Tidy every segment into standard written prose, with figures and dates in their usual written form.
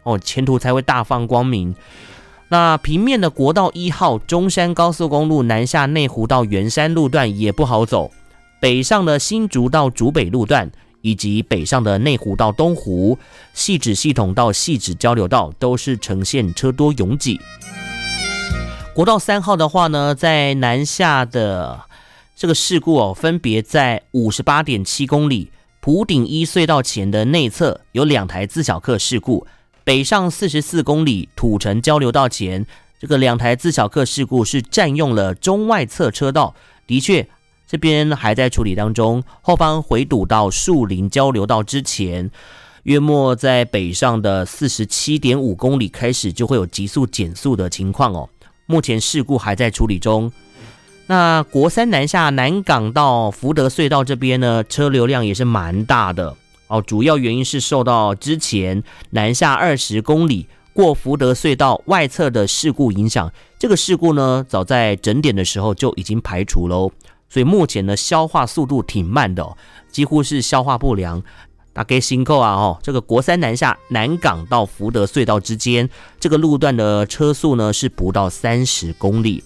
前途才会大放光明。那平面的国道1号中山高速公路南下内湖到圆山路段也不好走，北上的新竹到竹北路段，以及北上的内湖到东湖、汐止系统到汐止交流道都是呈现车多拥挤。国道3号的话呢，在南下的这个事故分别在 58.7 公里埔顶一隧道前的内侧有2台自小客事故，北上44公里土城交流道前这个2台自小客事故是占用了中外侧车道，的确这边还在处理当中，后方回堵到树林交流道之前，约莫在北上的 47.5 公里开始就会有急速减速的情况目前事故还在处理中。那国3南下南港到福德隧道这边呢，车流量也是蛮大的主要原因是受到之前南下20公里过福德隧道外侧的事故影响，这个事故呢早在整点的时候就已经排除了所以目前呢消化速度挺慢的几乎是消化不良。大概辛苦这个国3南下南港到福德隧道之间，这个路段的车速呢是不到30公里。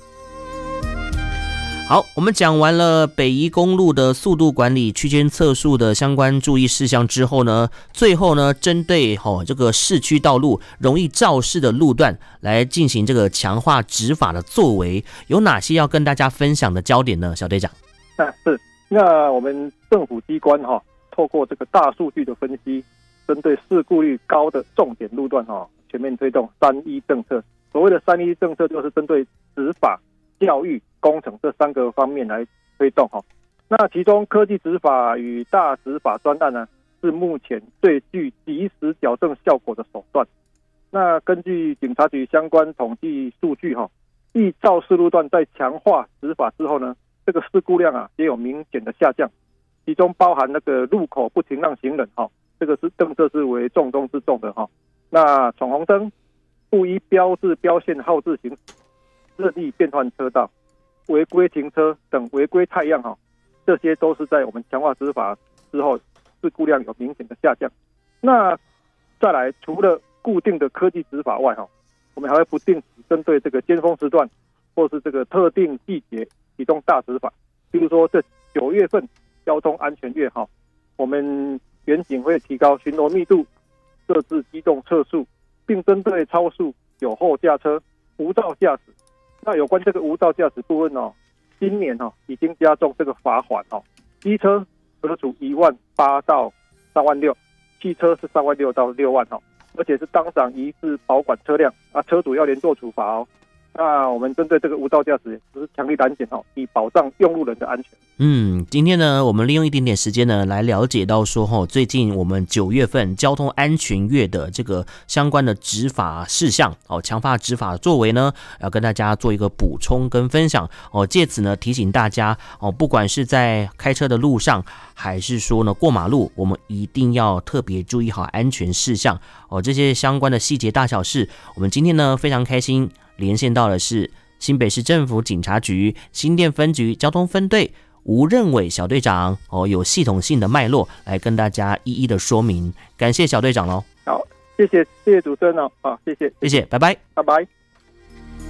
好，我们讲完了北宜公路的速度管理区间测速的相关注意事项之后呢，最后呢针对这个市区道路容易肇事的路段来进行这个强化执法的作为，有哪些要跟大家分享的焦点呢？小队长。 是，那我们政府机关透过这个大数据的分析，针对事故率高的重点路段全面推动3E政策。所谓的3E政策就是针对执法、教育、工程这3个方面来推动那其中科技执法与大执法专案呢，是目前最具及时矫正效果的手段。那根据警察局相关统计数据易肇事路段在强化执法之后呢，这个事故量也有明显的下降，其中包含那个路口不停让行人这个是政策是为重中之重的那闯红灯、不依标志标线号志行驶、任意变换车道、违规停车等违规态样这些都是在我们强化执法之后事故量有明显的下降。那再来，除了固定的科技执法外我们还会不定时针对这个尖峰时段或是这个特定季节启动大执法。比如说这9月份交通安全月我们远警会提高巡逻密度，设置机动测速，并针对超速、酒后驾车、无照驾驶。那有关这个无照驾驶部分今年已经加重这个罚款机车可处18000到36000，汽车是36000到6万而且是当场移至保管车辆车主要连坐处罚那我们针对这个无照驾驶只是强力拦检以保障用路人的安全。 今天呢我们利用一点点时间呢来了解到说最近我们9月份交通安全月的这个相关的执法事项强化执法作为呢，要跟大家做一个补充跟分享借此呢提醒大家不管是在开车的路上还是说呢过马路，我们一定要特别注意好安全事项这些相关的细节大小事。我们今天呢非常开心连线到的是新北市政府警察局新店分局交通分队吴任伟小队长有系统性的脉络来跟大家一一的说明，感谢小队长咯。 好，谢谢主持人谢谢， 拜拜， 拜拜。